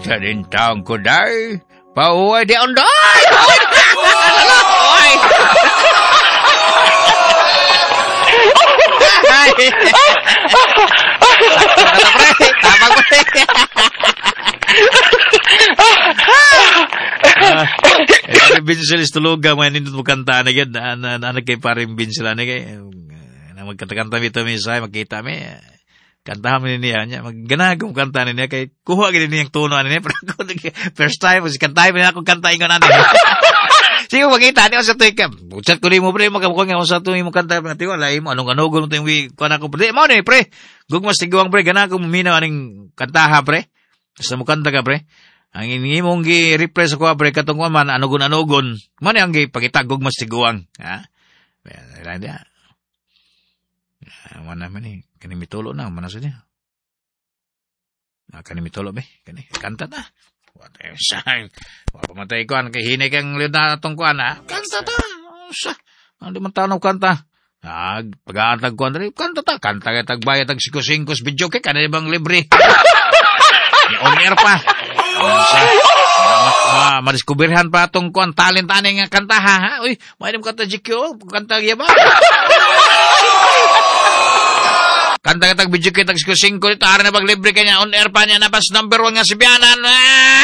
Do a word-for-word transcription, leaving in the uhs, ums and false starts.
Kalintang ko, day. Pauwi di on, day. Oy. Tapang mo. Eh, Vincel istuluga mo nindot mo kanta na gid anak kay paring Vincel ani kay na magkanta-kanta bitaw mi say makita mi kanta mo niya nya magganagom kanta niya kay kuha gid niyang tono ani pero first time was kanta mi ako kanta ingon ani. Sige makita ni sa tuig ka. Buchat ko ni mo pre magkabuko nga sa tuig mo kanta na tiwa lay mo anong anugon mo ting wi kuan ako pre. Mao ni pre. Gugmas tiguang pre ganagom minaw aning kantaha pre. Sa mo kanta ka pre. Ang inimong gi-repress ko pre katong man anugon-anugon. Man ang gipakitagog mas tiguang, ha? Wala dia. Ah, man naman ni kani mitulo na man sa niya. Ah, kani mitulo be, kani kanta ta. What else? Wa pamatay ko an kay hinay kang liuda atong kuan ha. Kanta ta. Sa ang di man tanaw kanta. Ah, pag-aantag ko andre kanta ta, kanta kay tagbayad tag singkos video kay kanay bang libre. On air pa. Ma madiskuberhan pa atong kuan talent ani nga kanta ha. Uy, mainim kanta G Q, kanta ya ba? Kanta katag video kita singko dito ara na pag libre kanya on air pa niya na pas number one nga si Bianan.